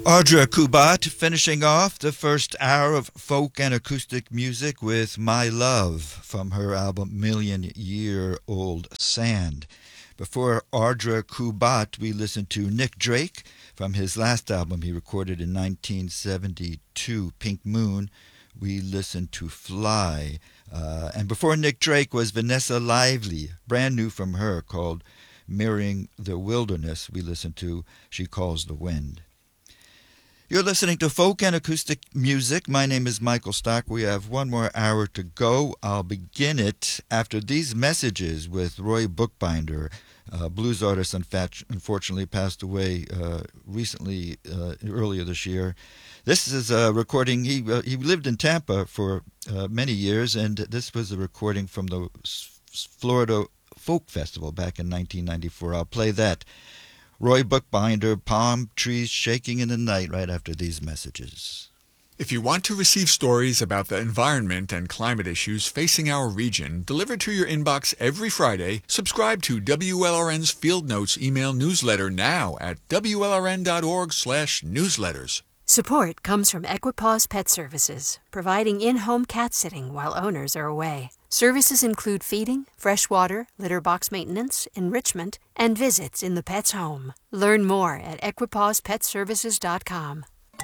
Audra Kubat finishing off the first hour of folk and acoustic music with My Love from her album Million Year Old Sand. Before Audra Kubat, we listened to Nick Drake from his last album he recorded in 1972, Pink Moon. We listened to Fly. And before Nick Drake was Vanessa Lively, brand new from her, called Mirroring the Wilderness. We listened to She Calls the Wind. You're listening to Folk and Acoustic Music. My name is Michael Stock. We have one more hour to go. I'll begin it after these messages with Roy Bookbinder. Blues artist unfortunately passed away recently, earlier this year. This is a recording. He lived in Tampa for many years, and this was a recording from the Florida Folk Festival back in 1994. I'll play that. Roy Bookbinder, Palm Trees Shaking in the Night, right after these messages. If you want to receive stories about the environment and climate issues facing our region delivered to your inbox every Friday, subscribe to WLRN's Field Notes email newsletter now at WLRN.org/newsletters. Support comes from Equipaws Pet Services, providing in-home cat sitting while owners are away. Services include feeding, fresh water, litter box maintenance, enrichment, and visits in the pet's home. Learn more at equipawspetservices.com.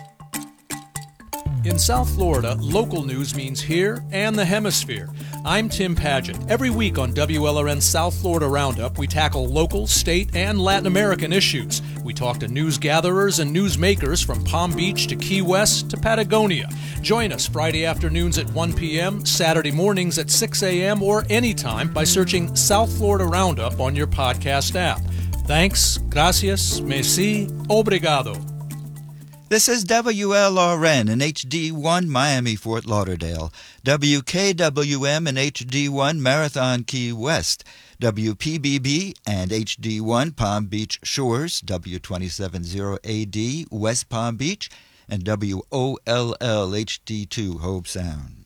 In South Florida, local news means here and the hemisphere. I'm Tim Padgett. Every week on WLRN's South Florida Roundup, we tackle local, state, and Latin American issues. We talk to news gatherers and news makers from Palm Beach to Key West to Patagonia. Join us Friday afternoons at 1 p.m., Saturday mornings at 6 a.m., or anytime by searching South Florida Roundup on your podcast app. Thanks, gracias, merci, obrigado. This is WLRN in HD1 Miami, Fort Lauderdale, WKWM in HD1 Marathon Key West, WPBB and HD1 Palm Beach Shores, W270AD West Palm Beach, and WOLL HD2 Hobe Sound.